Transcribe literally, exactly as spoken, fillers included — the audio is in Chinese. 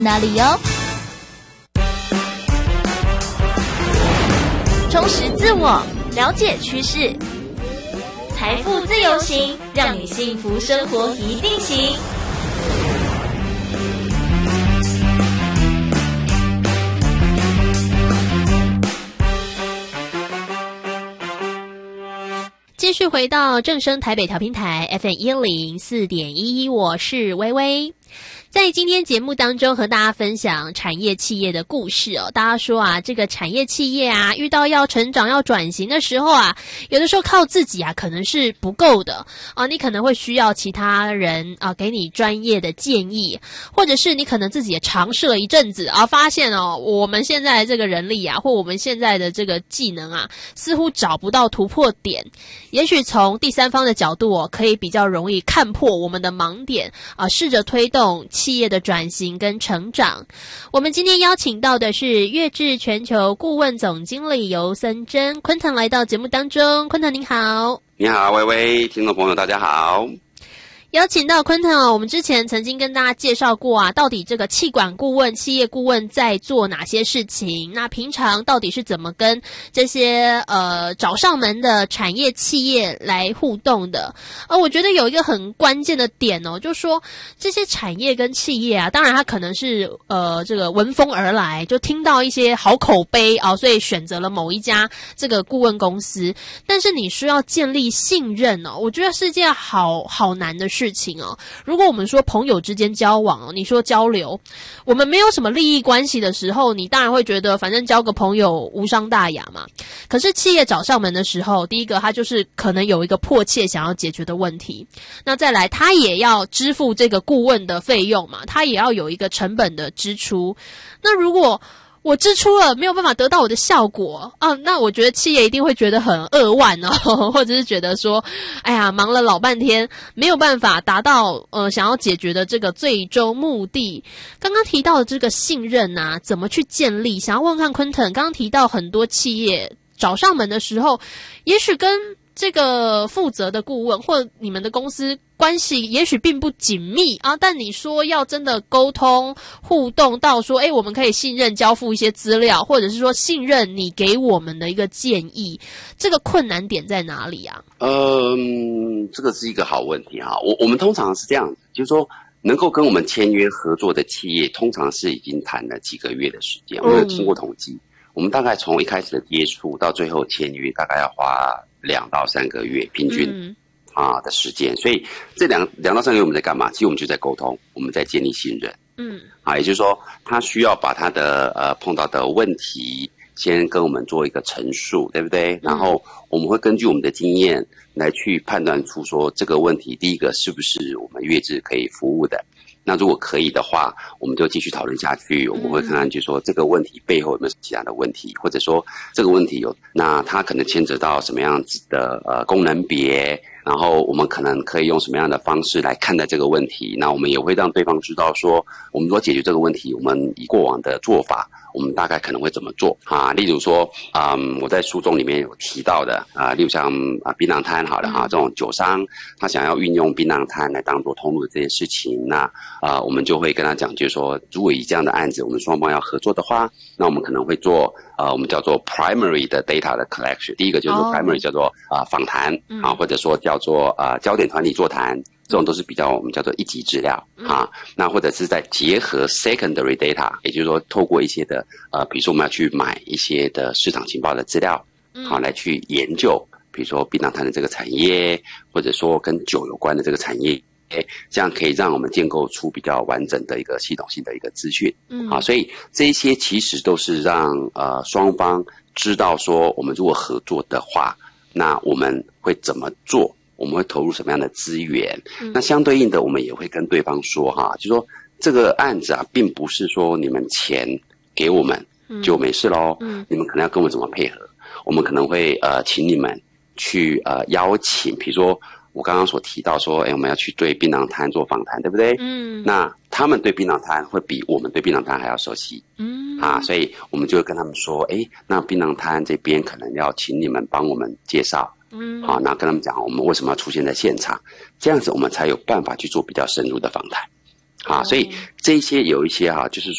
哪里哟？充实自我，了解趋势，财富自由行，让你幸福生活一定行。继续回到正声台北调频台 F M 一零四点一，我是微微。在今天节目当中和大家分享产业企业的故事哦。大家说啊，这个产业企业啊，遇到要成长要转型的时候啊，有的时候靠自己啊可能是不够的啊，你可能会需要其他人啊给你专业的建议，或者是你可能自己也尝试了一阵子啊，发现哦我们现在的这个人力啊，或我们现在的这个技能啊，似乎找不到突破点。也许从第三方的角度哦，可以比较容易看破我们的盲点啊，试着推动企业的转型跟成长。我们今天邀请到的是越智全球顾问总经理游森珍昆腾来到节目当中。昆腾您好。 你好，微微，听众朋友大家好。 邀请到昆腾哦，我们之前曾经跟大家介绍过啊，到底这个企管顾问、企业顾问在做哪些事情？那平常到底是怎么跟这些呃找上门的产业企业来互动的？呃，我觉得有一个很关键的点哦，就是说这些产业跟企业啊，当然它可能是呃这个闻风而来，就听到一些好口碑啊、哦，所以选择了某一家这个顾问公司。但是你需要建立信任哦，我觉得是件好好难的事。事情哦，如果我们说朋友之间交往哦，你说交流，我们没有什么利益关系的时候，你当然会觉得反正交个朋友无伤大雅嘛。可是企业找上门的时候，第一个他就是可能有一个迫切想要解决的问题，那再来他也要支付这个顾问的费用嘛，他也要有一个成本的支出。那如果我支出了没有办法得到我的效果啊，那我觉得企业一定会觉得很扼腕哦，或者是觉得说哎呀忙了老半天没有办法达到呃想要解决的这个最终目的。刚刚提到的这个信任啊，怎么去建立？想要问问看昆腾，刚刚提到很多企业找上门的时候，也许跟这个负责的顾问或你们的公司关系也许并不紧密啊，但你说要真的沟通互动到说诶我们可以信任交付一些资料，或者是说信任你给我们的一个建议，这个困难点在哪里啊？ 嗯，这个是一个好问题哈。我我们通常是这样子，就是说能够跟我们签约合作的企业，通常是已经谈了几个月的时间。我们有经过统计，我们大概从一开始的接触到最后签约，大概要花两到三个月平均。嗯啊的时间，所以这两两到三个月我们在干嘛？其实我们就在沟通，我们在建立信任。嗯，啊，也就是说，他需要把他的呃碰到的问题先跟我们做一个陈述，对不对？然后我们会根据我们的经验来去判断出说这个问题，第一个是不是我们越智可以服务的。那如果可以的话，我们就继续讨论下去。我们会看看，就是说这个问题背后有没有其他的问题，或者说这个问题有，那它可能牵扯到什么样子的呃功能别，然后我们可能可以用什么样的方式来看待这个问题。那我们也会让对方知道说，我们如果解决这个问题，我们以过往的做法，我们大概可能会怎么做啊？例如说，嗯，我在书中里面有提到的啊，例如像啊槟榔摊好了哈，这种酒商他想要运用槟榔摊来当做通路的这件事情，那啊我们就会跟他讲，就是说，如果以这样的案子，我们双方要合作的话，那我们可能会做呃我们叫做 primary 的 data 的 collection， 第一个就是 primary 叫做啊访谈啊，或者说叫做啊焦点团体座谈。这种都是比较我们叫做一级资料啊，那或者是在结合 secondary data， 也就是说透过一些的呃，比如说我们要去买一些的市场情报的资料，好来去研究，比如说槟榔摊的这个产业，或者说跟酒有关的这个产业，这样可以让我们建构出比较完整的一个系统性的一个资讯，嗯，好，所以这一些其实都是让呃双方知道说，我们如果合作的话，那我们会怎么做。我们会投入什么样的资源？嗯、那相对应的，我们也会跟对方说哈，就说这个案子啊，并不是说你们钱给我们就没事咯，嗯、你们可能要跟我们怎么配合？我们可能会呃，请你们去呃邀请，比如说我刚刚所提到说，哎，我们要去对槟榔摊做访谈，对不对？嗯，那他们对槟榔摊会比我们对槟榔摊还要熟悉，嗯啊，所以我们就会跟他们说，哎，那槟榔摊这边可能要请你们帮我们介绍。嗯，好，那跟他们讲我们为什么要出现在现场，这样子我们才有办法去做比较深入的访谈。 啊，所以这些有一些哈、啊，就是说。